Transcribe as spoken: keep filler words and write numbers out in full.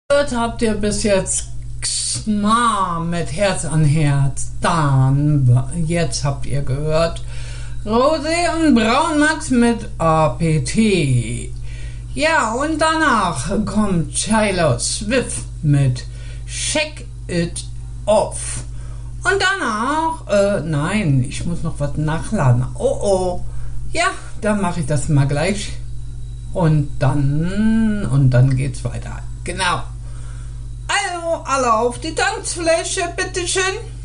Gehört habt ihr bis jetzt Xma mit Herz an Herz. Dann, jetzt habt ihr gehört Rosé und Braunmax mit A P T. Ja, und danach kommt Taylor Swift mit Shake It Off. Und danach, äh, nein, ich muss noch was nachladen. Oh oh. Ja, dann mache ich das mal gleich. Und dann, und dann geht's weiter. Genau. Also, alle auf die Tanzfläche, bitteschön.